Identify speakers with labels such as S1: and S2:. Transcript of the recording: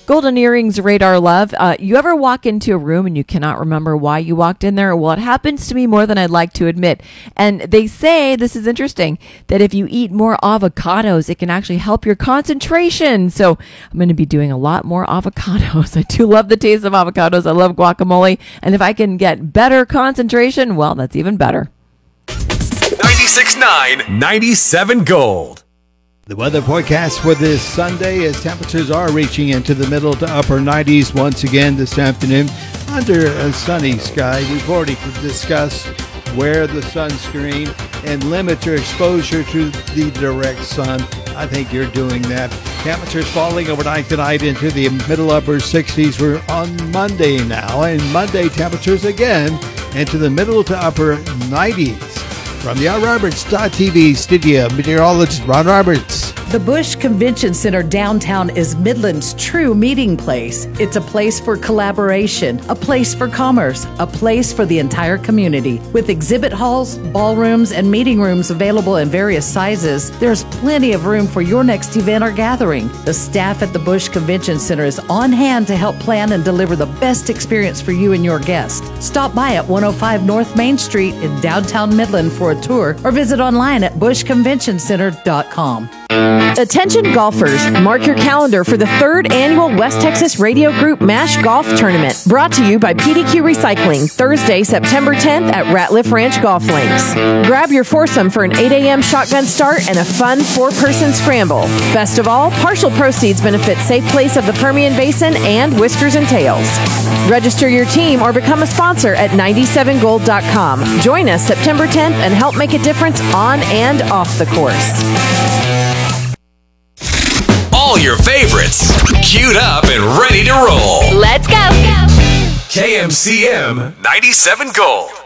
S1: Golden Earrings Radar Love. You ever walk into a room and you cannot remember why you walked in there? Well, it happens to me more than I'd like to admit. And they say, this is interesting, that if you eat more avocados, it can actually help your concentration. So I'm going to be doing a lot more avocados. I do love the taste of avocados. I love guacamole. And if I can get better concentration, well, that's even better.
S2: 96.9, 97 Gold.
S3: The weather forecast for this Sunday is temperatures are reaching into the middle to upper 90s once again this afternoon under a sunny sky. We've already discussed wear the sunscreen and limit your exposure to the direct sun. I think you're doing that. Temperatures falling overnight tonight into the middle upper 60s. We're on Monday now, and Monday temperatures again into the middle to upper 90s. From the RonRoberts.tv studio, meteorologist Ron Roberts.
S4: The Busch Convention Center downtown is Midland's true meeting place. It's a place for collaboration, a place for commerce, a place for the entire community. With exhibit halls, ballrooms, and meeting rooms available in various sizes, there's plenty of room for your next event or gathering. The staff at the Busch Convention Center is on hand to help plan and deliver the best experience for you and your guests. Stop by at 105 North Main Street in downtown Midland for a tour or visit online at buschconventioncenter.com.
S5: Attention golfers, mark your calendar for the 3rd annual West Texas Radio Group MASH Golf Tournament, brought to you by PDQ Recycling, Thursday, September 10th at Ratliff Ranch Golf Links. Grab your foursome for an 8 a.m. shotgun start and a fun 4-person scramble. Best of all, partial proceeds benefit Safe Place of the Permian Basin and Whiskers and Tails. Register your team or become a sponsor at 97gold.com. Join us September 10th and help make a difference on and off the course.
S2: All your favorites, queued up and ready to roll.
S5: Let's go.
S2: KMCM 97 Gold.